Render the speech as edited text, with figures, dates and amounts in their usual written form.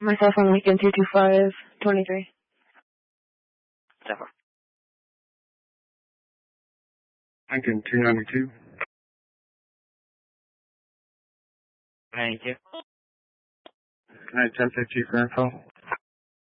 Myself on weekend 225-23. Zephyr. Lincoln 292. 92. Can I 1050 for info?